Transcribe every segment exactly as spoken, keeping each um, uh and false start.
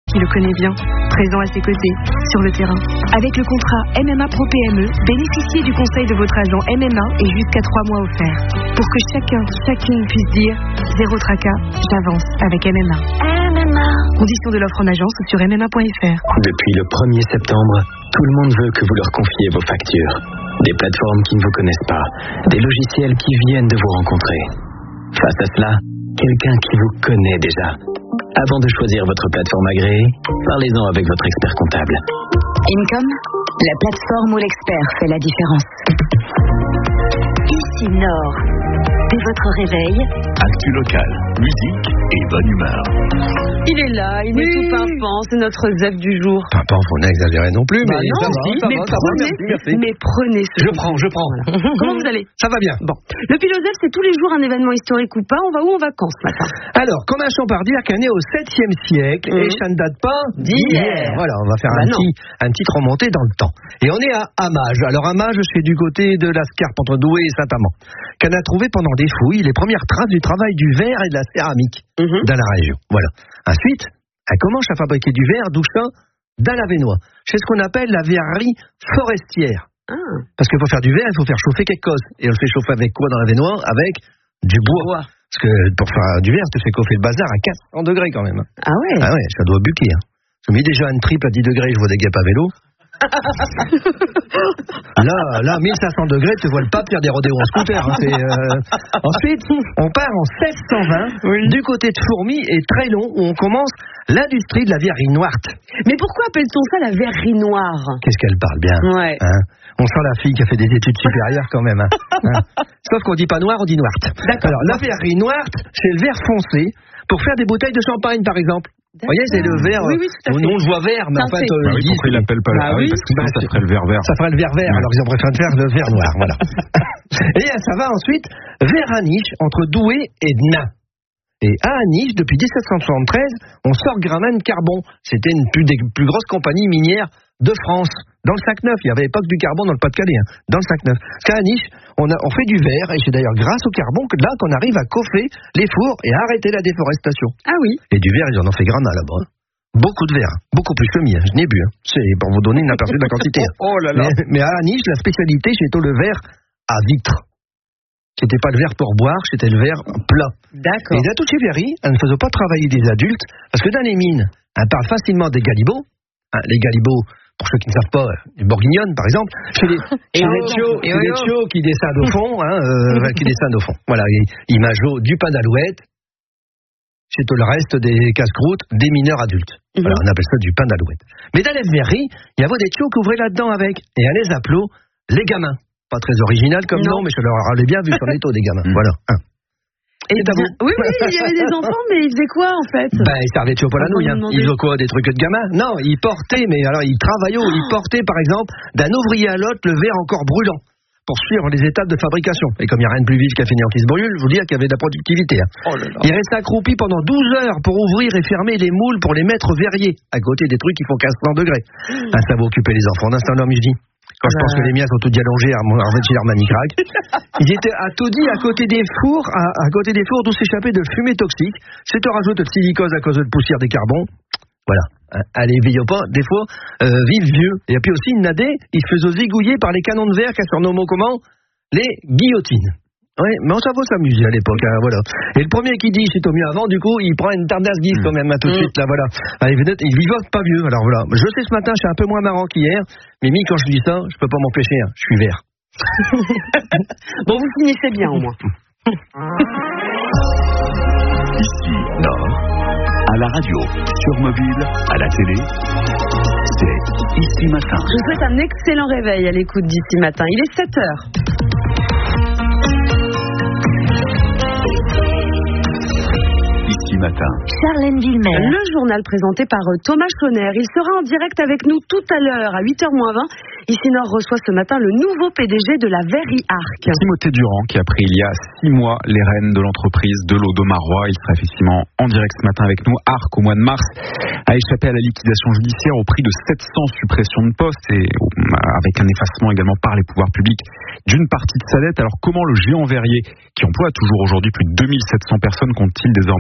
qui le connaît bien, présent à ses côtés, sur le terrain. Avec le contrat M M A Pro P M E, bénéficiez du conseil de votre agent M M A et jusqu'à trois mois offerts. Pour que chacun, chacune puisse dire zéro tracas, j'avance avec M M A. M M A. Conditions de l'offre en agence ou sur m m a point f r. Depuis le premier septembre, tout le monde veut que vous leur confiez vos factures. Des plateformes qui ne vous connaissent pas, des logiciels qui viennent de vous rencontrer. Face à cela, quelqu'un qui vous connaît déjà. Avant de choisir votre plateforme agréée, parlez-en avec votre expert comptable. Income, la plateforme où l'expert fait la différence. Ici Nord. Dès votre réveil, actu locale, musique et bonne humeur. Il est là, il oui. est tout pimpant, c'est notre Zef du jour. Pimpant, faut pas exagérer non plus, bah mais non, ça va, si, ça mais, va, ça prenez, va, merci, merci. mais prenez ce Je prends, je prends. Voilà. Comment vous allez? Ça va bien. Bon, le Pilosef, c'est tous les jours un événement historique ou pas. On va où en vacances ce matin? Alors, commençons par dire qu'elle est né au septième siècle mmh. et ça ne date pas d'hier. Voilà, on va faire bah un, petit, un petit remontée dans le temps. Et on est à Amage. Alors, Amage, c'est du côté de la Scarpe, entre Douai et Saint-Amand. Qu'on a trouvé pendant des fouilles les premières traces du travail du verre et de la céramique mmh. dans la région. Voilà. Ensuite, elle commence à fabriquer du verre, d'où ça, dans l'Avesnois. C'est ce qu'on appelle la verrerie forestière. Ah. Parce qu'il faut faire du verre, il faut faire chauffer quelque chose. Et on le fait chauffer avec quoi dans l'Avesnois? Avec du bois. bois. Parce que pour faire du verre, tu fais chauffer le bazar à quatre cents degrés quand même. Ah ouais? Ah ouais, ça doit buquer. Hein. J'ai mis déjà une triple à dix degrés, je vois des guêpes à vélo. là, là, mille cinq cents degrés, tu vois le pape faire des rodéos en scooter. Hein, c'est, euh... Ensuite, on part en seize cent vingt, oui. du côté de Fourmies, et très long, où on commence l'industrie de la verrerie noire. Mais pourquoi appelle-t-on ça la verrerie noire? Qu'est-ce qu'elle parle bien. Ouais. Hein, on sent la fille qui a fait des études supérieures quand même. Hein, hein. Sauf qu'on dit pas noir, on dit noire. D'accord. Alors, la verrerie noire, c'est le verre foncé pour faire des bouteilles de champagne, par exemple. Vous voyez, c'est le verre. Oui, oui, tout à fait. Nous, on le voit vert, mais en fait. Euh, bah oui, pourquoi ils l'appellent pas le ah, oui, parce que ça ferait le verre vert. Ça ferait le verre vert, alors ils ont préféré faire le verre noir, voilà. Et ça va ensuite vers Aniche, entre Douai et Nain. Et à Aniche, depuis dix-sept cent soixante-treize, on sort Gramène Carbon. C'était une plus, des plus grosses compagnies minières de France. Dans le cinq neuf, il n'y avait pas que du carbone dans le Pas-de-Calais, hein, dans le cinq neuf. Parce qu'à Aniche, on, a, on fait du verre, et c'est d'ailleurs grâce au carbone que là qu'on arrive à chauffer les fours et à arrêter la déforestation. Ah oui. Et du verre, ils en ont fait grana là-bas. Beaucoup de verre, beaucoup plus que le mien, je n'ai bu. Hein. C'est pour vous donner une aperçu de la quantité. Hein. Oh là là. Mais, mais à Aniche, la spécialité, c'était le verre à vitre. C'était pas le verre pour boire, c'était le verre plat. D'accord. Et dans toutes ces verreries, elles ne faisaient pas travailler des adultes, parce que dans les mines, elles parlent facilement des galibots. Hein, les galibots, pour ceux qui ne savent pas, les bourguignonnes, par exemple, c'est les chiots qui descendent au fond, hein, euh, qui descendent au fond. Voilà, imageau du pain d'alouette. C'est tout le reste des casse-croûtes, des mineurs adultes. Mm-hmm. Voilà, on appelle ça du pain d'alouette. Mais dans les verreries, il y avait des chiots qui ouvraient là-dedans avec. Et à les appelait les gamins. Pas très original comme nom, mais je leur ai bien vu sur les taux des gamins. Mm. Voilà. Hein. Et bien, oui, oui, il y avait des enfants, mais ils faisaient quoi en fait? Ben, ils servaient de chaud à la nouille. Hein. Ils faisaient quoi? Des trucs de gamins? Non, ils portaient, mais alors ils travaillaient, oh. ils portaient par exemple d'un ouvrier à l'autre le verre encore brûlant. Pour suivre les étapes de fabrication. Et comme il n'y a rien de plus vif qu'un fainéant qui se brûle, je vous dis qu'il y avait de la productivité. Hein. Oh là là. Il restait accroupi pendant douze heures pour ouvrir et fermer les moules pour les mettre verriers, à côté des trucs qui font quinze cents degrés. Mmh. Ah, ça va occuper les enfants d'un certain nombre, je dis. Quand je pense que les miens sont tous allongés en fait chez leur manicrac. Ils étaient à taudis à côté des fours, à, à côté des fours d'où s'échappait de fumée toxique. C'est te rajoute de silicose à cause de poussière des carbons. Voilà. Allez, veillez pas, des fois, euh, vive vieux. Et puis aussi, il nadait, il se faisait zigouiller par les canons de verre qu'à surnommé comment? Les guillotines. Ouais, mais on s'avoue s'amuser à l'époque, hein, voilà. Et le premier qui dit c'est au mieux avant, du coup, il prend une tardasse guise quand même, hein, tout de suite, là, voilà. Allez, vedette, il vivote pas vieux, alors voilà. Je sais ce matin, je suis un peu moins marrant qu'hier, mais mi, quand je dis ça, je peux pas m'empêcher, hein, je suis vert. Bon, vous finissez bien, au moins. Ici, Nord. À la radio, sur mobile, à la télé, c'est Ici Matin. Je vous souhaite un excellent réveil à l'écoute d'Ici Matin. Il est sept heures. Ici Matin. Charlène Villemer. Le journal présenté par Thomas Chonner. Il sera en direct avec nous tout à l'heure à huit heures moins vingt. Ici Nord reçoit ce matin le nouveau P D G de la Verrerie Arc. Timothée Durand, qui a pris il y a six mois les rênes de l'entreprise de l'eau d'Aumarois. Il sera effectivement en direct ce matin avec nous. Arc, au mois de mars, a échappé à la liquidation judiciaire au prix de sept cents suppressions de postes et avec un effacement également par les pouvoirs publics d'une partie de sa dette. Alors comment le géant verrier, qui emploie toujours aujourd'hui plus de deux mille sept cents personnes, compte-t-il désormais opérer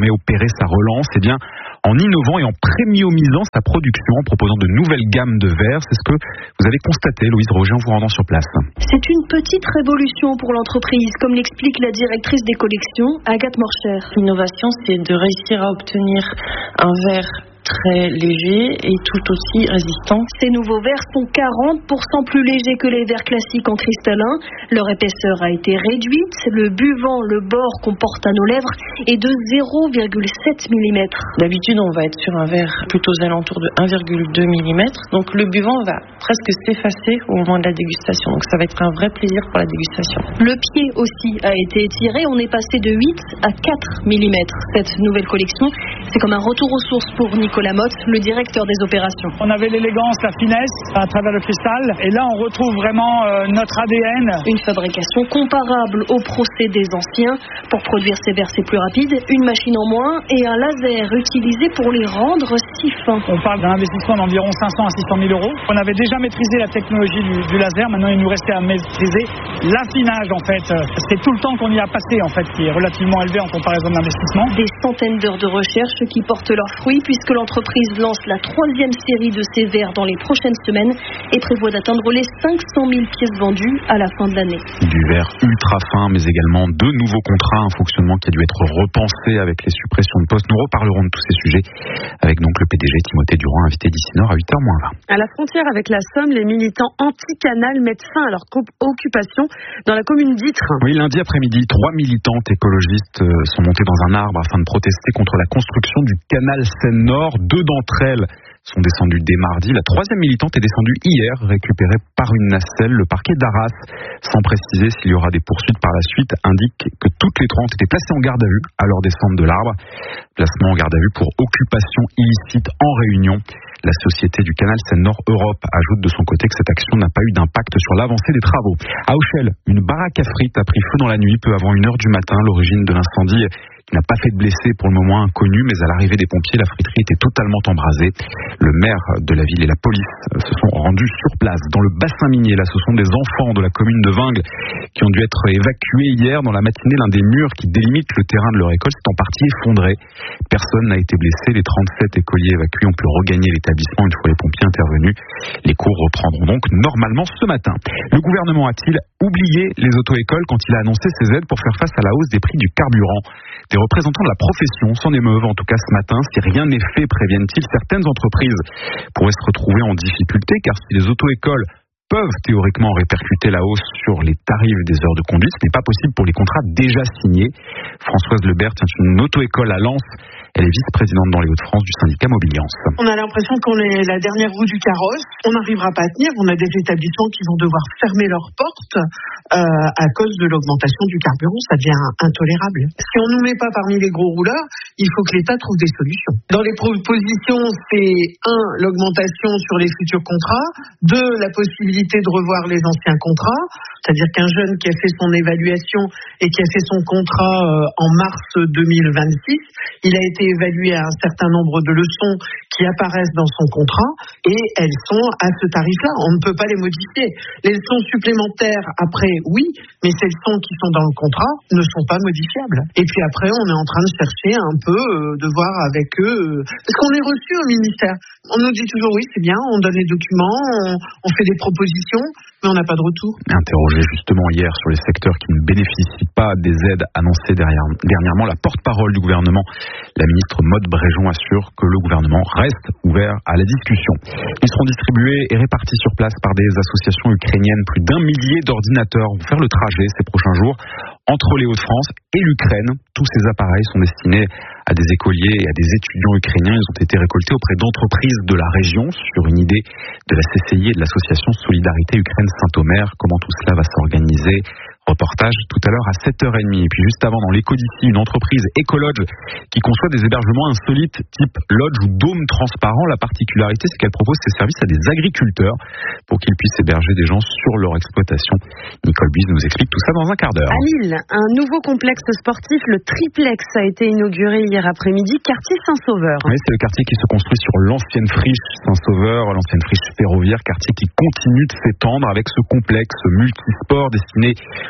sa relance, eh bien, en innovant et en premiumisant sa production, en proposant de nouvelles gammes de verres. C'est ce que vous avez constaté, Louise Roger, en vous rendant sur place. C'est une petite révolution pour l'entreprise, comme l'explique la directrice des collections, Agathe Morcher. L'innovation, c'est de réussir à obtenir un verre très léger et tout aussi résistant. Ces nouveaux verres sont quarante pour cent plus légers que les verres classiques en cristallin. Leur épaisseur a été réduite. Le buvant, le bord qu'on porte à nos lèvres, est de zéro virgule sept millimètres. D'habitude, on va être sur un verre plutôt aux alentours de un virgule deux millimètres. Donc le buvant va presque s'effacer au moment de la dégustation. Donc ça va être un vrai plaisir pour la dégustation. Le pied aussi a été étiré. On est passé de huit à quatre millimètres. Cette nouvelle collection, c'est comme un retour aux sources pour Nicolas Motte, le directeur des opérations. On avait l'élégance, la finesse à travers le cristal, et là on retrouve vraiment euh, notre A D N. Une fabrication comparable au procédés anciens. Pour produire ces verres, c'est plus rapide, une machine en moins et un laser utilisé pour les rendre si fins. On parle d'un investissement d'environ cinq cents à six cent mille euros. On avait déjà maîtrisé la technologie du, du laser, maintenant il nous restait à maîtriser l'affinage en fait. C'est tout le temps qu'on y a passé en fait, qui est relativement élevé en comparaison de l'investissement. Des centaines d'heures de recherche qui portent leurs fruits puisque l'entreprise lance la troisième série de ces verres dans les prochaines semaines et prévoit d'atteindre les cinq cent mille pièces vendues à la fin de l'année. Du verre ultra fin, mais également deux nouveaux contrats, un fonctionnement qui a dû être repensé avec les suppressions de postes. Nous reparlerons de tous ces sujets avec donc le P D G Timothée Durand, invité d'ici Nord à huit heures moins vingt. À la frontière avec la Somme, les militants anti-canal mettent fin à leur occupation dans la commune d'Ytre. Oui, lundi après-midi, trois militantes écologistes sont montées dans un arbre afin de protester contre la construction du canal Seine-Nord. Deux d'entre elles sont descendues dès mardi. La troisième militante est descendue hier, récupérée par une nacelle. Le parquet d'Arras, sans préciser s'il y aura des poursuites par la suite, indique que toutes les trois ont été placées en garde à vue à leur descente de l'arbre. Placement en garde à vue pour occupation illicite en réunion. La société du canal Seine-Nord Europe ajoute de son côté que cette action n'a pas eu d'impact sur l'avancée des travaux. À Auchel, une baraque à frites a pris feu dans la nuit peu avant une heure du matin. L'origine de l'incendie qui n'a pas fait de blessés pour le moment inconnu, mais à l'arrivée des pompiers, la friterie était totalement embrasée. Le maire de la ville et la police se sont rendus sur place. Dans le bassin minier, là, ce sont des enfants de la commune de Vingles qui ont dû être évacués hier. Dans la matinée, l'un des murs qui délimite le terrain de leur école s'est en partie effondré. Personne n'a été blessé. Les trente-sept écoliers évacués ont pu regagner l'établissement une fois les pompiers intervenus. Les cours reprendront donc normalement ce matin. Le gouvernement a-t-il oublié les auto-écoles quand il a annoncé ses aides pour faire face à la hausse des prix du carburant ? Des représentants de la profession s'en émeuvent en tout cas ce matin. Si rien n'est fait, préviennent-ils, certaines entreprises pourraient se retrouver en difficulté car si les auto-écoles peuvent théoriquement répercuter la hausse sur les tarifs des heures de conduite, ce n'est pas possible pour les contrats déjà signés. Françoise Lebert tient une auto-école à Lens. Elle est vice-présidente dans les Hauts-de-France du syndicat Mobiliance. On a l'impression qu'on est la dernière roue du carrosse. On n'arrivera pas à tenir. On a des établissements qui vont devoir fermer leurs portes euh, à cause de l'augmentation du carburant. Ça devient intolérable. Si on ne nous met pas parmi les gros rouleurs, il faut que l'État trouve des solutions. Dans les propositions, c'est un, l'augmentation sur les futurs contrats. Deux, la possibilité de revoir les anciens contrats. C'est-à-dire qu'un jeune qui a fait son évaluation et qui a fait son contrat euh, en mars deux mille vingt-six, il a été évalué à un certain nombre de leçons qui apparaissent dans son contrat et elles sont à ce tarif-là. On ne peut pas les modifier. Les leçons supplémentaires, après, oui, mais ces leçons qui sont dans le contrat ne sont pas modifiables. Et puis après, on est en train de chercher un peu, euh, de voir avec eux, euh, parce qu'on est reçu au ministère. On nous dit toujours, oui, c'est bien, on donne les documents, on, on fait des propositions, mais on n'a pas de retour. Interrogé justement hier sur les secteurs qui ne bénéficient pas des aides annoncées derrière, dernièrement, la porte-parole du gouvernement, la ministre Maude Bréjon, assure que le gouvernement reste ouvert à la discussion. Ils seront distribués et répartis sur place par des associations ukrainiennes. Plus d'un millier d'ordinateurs vont faire le trajet ces prochains jours entre les Hauts-de-France et l'Ukraine. Tous ces appareils sont destinés à des écoliers et à des étudiants ukrainiens. Ils ont été récoltés auprès d'entreprises de la région sur une idée de la C C I et de l'association Solidarité Ukraine Saint-Omer. Comment tout cela va s'organiser ? Reportage tout à l'heure à sept heures trente. Et puis juste avant, dans l'Éco d'ici, une entreprise Ecolodge qui conçoit des hébergements insolites type lodge ou dôme transparent. La particularité, c'est qu'elle propose ses services à des agriculteurs pour qu'ils puissent héberger des gens sur leur exploitation. Nicole Buise nous explique tout ça dans un quart d'heure. À Lille, un nouveau complexe sportif, le Triplex, a été inauguré hier après-midi, quartier Saint-Sauveur. Oui, c'est le quartier qui se construit sur l'ancienne friche Saint-Sauveur, l'ancienne friche ferroviaire, quartier qui continue de s'étendre avec ce complexe multisport destiné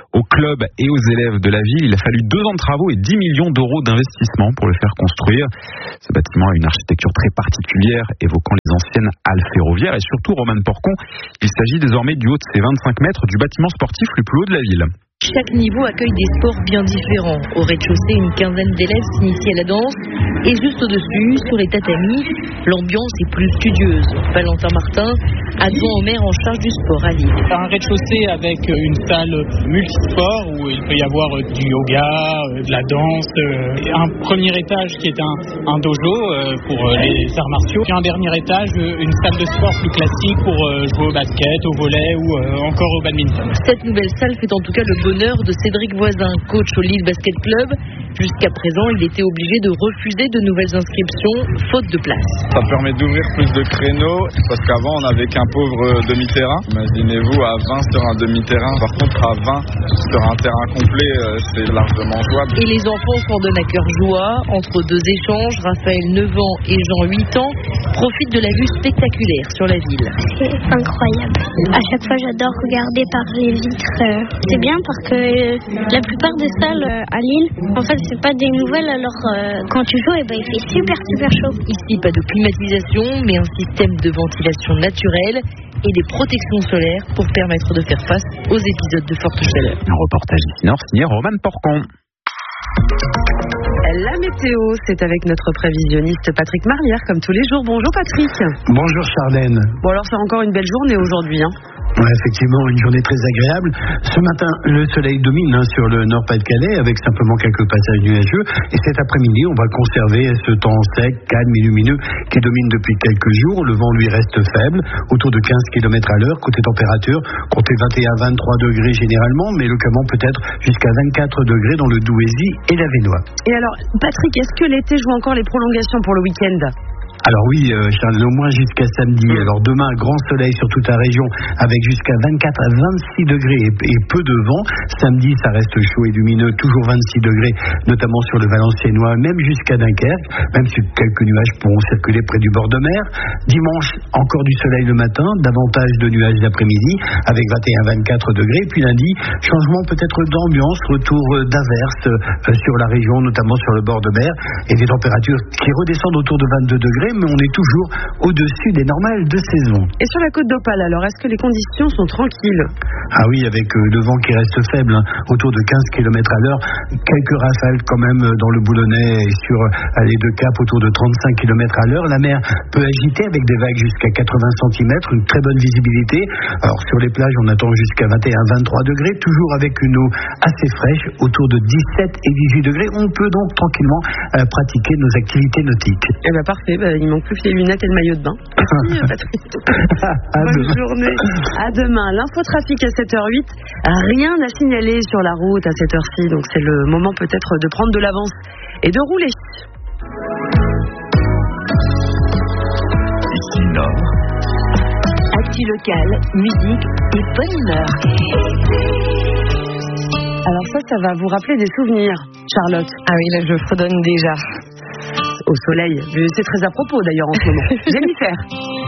Au club et aux élèves de la ville, il a fallu deux ans de travaux et dix millions d'euros d'investissement pour le faire construire. Ce bâtiment a une architecture très particulière, évoquant les anciennes halles ferroviaires et surtout, Romane Porcon, il s'agit désormais du haut de ses vingt-cinq mètres du bâtiment sportif le plus haut de la ville. Chaque niveau accueille des sports bien différents. Au rez-de-chaussée, une quinzaine d'élèves s'initient à la danse. Et juste au-dessus, sur les tatamis, l'ambiance est plus studieuse. Valentin Martin, adjoint au maire en charge du sport à Lille. Un rez-de-chaussée avec une salle multisport où il peut y avoir du yoga, de la danse. Un premier étage qui est un, un dojo pour les arts martiaux. Puis un dernier étage, une salle de sport plus classique pour jouer au basket, au volley ou encore au badminton. Cette nouvelle salle fait en tout cas le bonheur de Cédric Voisin, coach au Lille Basket Club. Jusqu'à présent, il était obligé de refuser de nouvelles inscriptions, faute de place. Ça permet d'ouvrir plus de créneaux, parce qu'avant, on n'avait qu'un pauvre demi-terrain. Imaginez-vous à vingt sur un demi-terrain. Par contre, à vingt sur un terrain complet, c'est largement jouable. Et les enfants s'en donnent à cœur joie. Entre deux échanges, Raphaël, neuf ans, et Jean, huit ans, profitent de la vue spectaculaire sur la ville. C'est incroyable. À chaque fois, j'adore regarder par les vitres. C'est bien parce que la plupart des salles à Lille, en fait, c'est pas des nouvelles, alors euh, quand tu joues, eh ben, il fait super super chaud. Ici, pas de climatisation, mais un système de ventilation naturelle et des protections solaires pour permettre de faire face aux épisodes de forte chaleur. Un reportage ici Nord signé Romane Porcon. La météo, c'est avec notre prévisionniste Patrick Marlière, comme tous les jours. Bonjour Patrick. Bonjour Charlène. Bon alors c'est encore une belle journée aujourd'hui, hein. Ouais, effectivement, une journée très agréable. Ce matin, le soleil domine hein, sur le Nord-Pas-de-Calais avec simplement quelques passages nuageux. Et cet après-midi, on va conserver ce temps sec, calme et lumineux qui domine depuis quelques jours. Le vent, lui, reste faible, autour de quinze kilomètres à l'heure. Côté température, comptez vingt et un à vingt-trois degrés généralement, mais localement peut-être jusqu'à vingt-quatre degrés dans le Douaisis et la Vénois. Et alors, Patrick, est-ce que l'été joue encore les prolongations pour le week-end ? Alors oui, euh, Charles, au moins jusqu'à samedi. Alors demain, grand soleil sur toute la région avec jusqu'à vingt-quatre à vingt-six degrés et, et peu de vent. Samedi, ça reste chaud et lumineux, toujours vingt-six degrés, notamment sur le Valenciennois, même jusqu'à Dunkerque, même si quelques nuages pourront circuler près du bord de mer. Dimanche, encore du soleil le matin, davantage de nuages l'après-midi avec vingt et un à vingt-quatre degrés. Puis lundi, changement peut-être d'ambiance, retour d'averses euh, sur la région, notamment sur le bord de mer, et des températures qui redescendent autour de vingt-deux degrés. Mais on est toujours au-dessus des normales de saison. Et sur la côte d'Opale, alors, est-ce que les conditions sont tranquilles ? Ah oui, avec euh, le vent qui reste faible, hein, autour de quinze kilomètres à l'heure, quelques rafales quand même dans le Boulonnais et sur euh, les deux caps autour de trente-cinq kilomètres à l'heure. La mer peut agiter avec des vagues jusqu'à quatre-vingts centimètres, une très bonne visibilité. Alors sur les plages, on attend jusqu'à vingt et un à vingt-trois degrés, toujours avec une eau assez fraîche, autour de dix-sept et dix-huit degrés. On peut donc tranquillement euh, pratiquer nos activités nautiques. Eh bien parfait, bah, il manque plus que les lunettes et le maillot de bain. Merci Patrick. Bonne journée. À demain. L'infotrafic à sept heures huit. Rien à signaler sur la route à cette heure-ci, donc c'est le moment peut-être de prendre de l'avance et de rouler. Ici Nord. Actu locale, musique et bonne humeur. Alors ça, ça va vous rappeler des souvenirs, Charlotte. Ah oui, là je fredonne déjà. Au soleil. C'est très à propos d'ailleurs en ce moment. Jennifer.